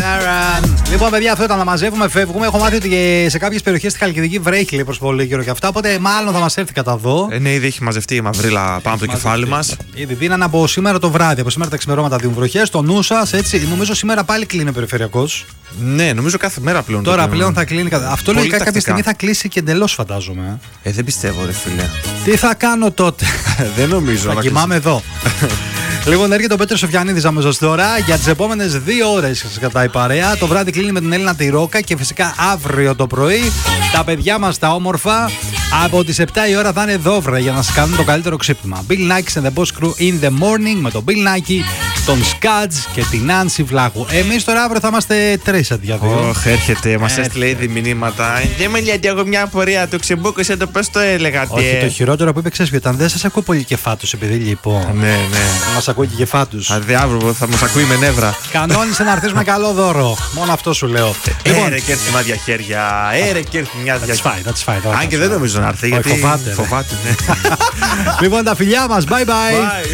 Λοιπόν, παιδιά, αυτό ήταν να μαζεύουμε, φεύγουμε. Έχω μάθει ότι σε κάποιες περιοχές στη Χαλκιδική βρέχει λίγο προς πολύ καιρό και αυτά. Οπότε μάλλον θα μας έρθει κατά εδώ. Ναι, ήδη έχει μαζευτεί η μαυρίλα πάνω από το κεφάλι μας. Ήδη δίνανε από σήμερα το βράδυ. Από σήμερα τα ξημερώματα δίνουν βροχές. Το νου σας, έτσι. Νομίζω σήμερα πάλι κλείνει ο περιφερειακός. Ναι, νομίζω κάθε μέρα πλέον. Τώρα πλέον θα κλείνει. Αυτό λογικά κάποια στιγμή θα κλείσει και εντελώς, φαντάζομαι. Δεν πιστεύω, ρε φίλε. Τι θα κάνω τότε? Δεν νομίζω. Θα κοιμάμαι εδώ. Λοιπόν, έρχεται ο Πέτρος Σοφιανίδης αμέσως τώρα. Για τις επόμενες 2 ώρες σας κρατάει παρέα. Το βράδυ κλείνει με την Έλληνα τη Ρόκα. Και φυσικά αύριο το πρωί τα παιδιά μας τα όμορφα από τις 7 η ώρα θα είναι εδώ, βρε, για να σας κάνουν το καλύτερο ξύπνημα. Bill Nackis and the Boss Crew in the morning με τον Bill Nackis, τον Σκάτζ και την Άνση Βλάχου. Εμείς τώρα αύριο θα είμαστε 3 αντί 2. Έρχεται, μας έστειλε ήδη μηνύματα. Δεν με λέει εγώ μια απορία, το ξεμπούκωσε το πώς το έλεγα. Όχι, το χειρότερο που είπε, ξέρεις ποιο ήταν? Δεν σας ακούω πολύ κεφάτους επειδή λοιπόν. Ναι. Μας ακούει και κεφάτους. Αύριο θα μας ακούει με νεύρα. Κανόνισε να έρθεις με καλό δώρο. Μόνο αυτό σου λέω. Έρε και έρθει μάτια χέρια. Έρε και έρθει μια χέρια. Θα Αν και δεν νομίζω να έρθει, γιατί φοβάται. Ναι. Λοιπόν, τα φιλιά μας. Bye bye.